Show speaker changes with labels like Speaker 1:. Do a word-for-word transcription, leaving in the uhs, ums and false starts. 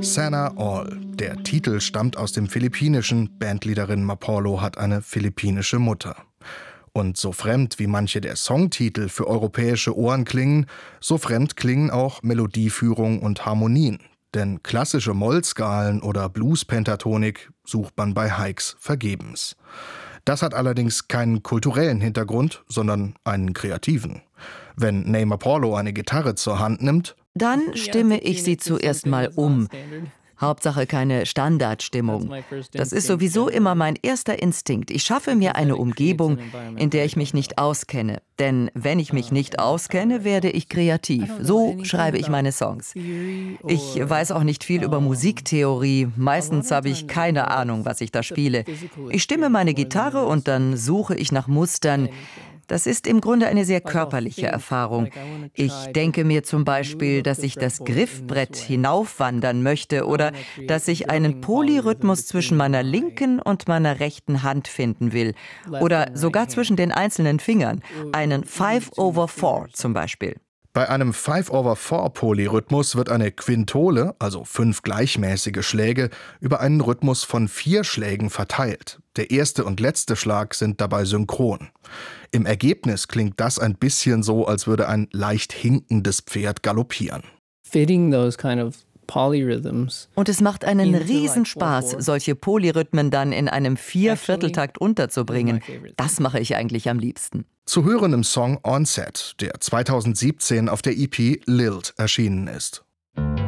Speaker 1: Sana All. Der Titel stammt aus dem Philippinischen. Bandleaderin Mapolo hat eine philippinische Mutter. Und so fremd wie manche der Songtitel für europäische Ohren klingen, so fremd klingen auch Melodieführung und Harmonien. Denn klassische Mollskalen oder Blues-Pentatonik sucht man bei Hykes vergebens. Das hat allerdings keinen kulturellen Hintergrund, sondern einen kreativen. Wenn Ney Mapolo eine Gitarre zur Hand nimmt,
Speaker 2: dann stimme ich sie zuerst mal um. Hauptsache keine Standardstimmung. Das ist sowieso immer mein erster Instinkt. Ich schaffe mir eine Umgebung, in der ich mich nicht auskenne. Denn wenn ich mich nicht auskenne, werde ich kreativ. So schreibe ich meine Songs. Ich weiß auch nicht viel über Musiktheorie. Meistens habe ich keine Ahnung, was ich da spiele. Ich stimme meine Gitarre und dann suche ich nach Mustern. Das ist im Grunde eine sehr körperliche Erfahrung. Ich denke mir zum Beispiel, dass ich das Griffbrett hinaufwandern möchte oder dass ich einen Polyrhythmus zwischen meiner linken und meiner rechten Hand finden will. Oder sogar zwischen den einzelnen Fingern. Einen five over four zum Beispiel.
Speaker 1: Bei einem five over four Polyrhythmus wird eine Quintole, also fünf gleichmäßige Schläge, über einen Rhythmus von vier Schlägen verteilt. Der erste und letzte Schlag sind dabei synchron. Im Ergebnis klingt das ein bisschen so, als würde ein leicht hinkendes Pferd galoppieren.
Speaker 3: Fitting those kind of polyrhythms.
Speaker 2: Und es macht einen Riesenspaß, solche Polyrhythmen dann in einem Viervierteltakt unterzubringen. Das mache ich eigentlich am liebsten.
Speaker 1: Zu hören im Song Onset, der zweitausendsiebzehn auf der E P Lilt erschienen ist.